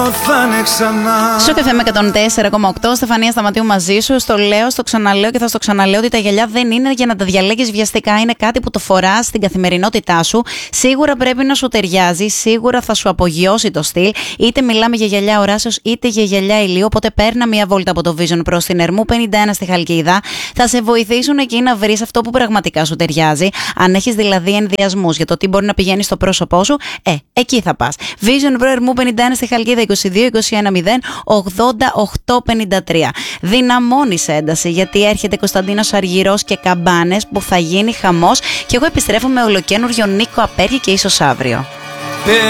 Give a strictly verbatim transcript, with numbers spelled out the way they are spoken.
Σοκ εφ εμ εκατόν τέσσερα κόμμα οκτώ, Στεφανία Σταματίου μαζί σου. Στο λέω, στο ξαναλέω και θα στο ξαναλέω ότι τα γυαλιά δεν είναι για να τα διαλέγεις βιαστικά. Είναι κάτι που το φοράς στην καθημερινότητά σου. Σίγουρα πρέπει να σου ταιριάζει, σίγουρα θα σου απογειώσει το στυλ. Είτε μιλάμε για γυαλιά οράσεως, είτε για γυαλιά ηλίου. Οπότε παίρνα μια βόλτα από το Vision Pro στην Ερμού πενήντα ένα στη Χαλκίδα. Θα σε βοηθήσουν εκεί να βρεις αυτό που πραγματικά σου ταιριάζει. Αν έχεις δηλαδή ενδιασμούς για το τι μπορεί να πηγαίνει στο πρόσωπό σου, ε, εκεί θα πας. Vision Pro Ερμού πενήντα ένα στη Χαλκίδα, είκοσι δύο είκοσι ένα μηδέν ογδόντα οκτώ πενήντα τρία. Δυναμώνεις ένταση, γιατί έρχεται Κωνσταντίνος Αργυρός και Καμπάνες που θα γίνει χαμός. Και εγώ επιστρέφω με ολοκαίνουργιο Νίκο Απέργη και ίσως αύριο.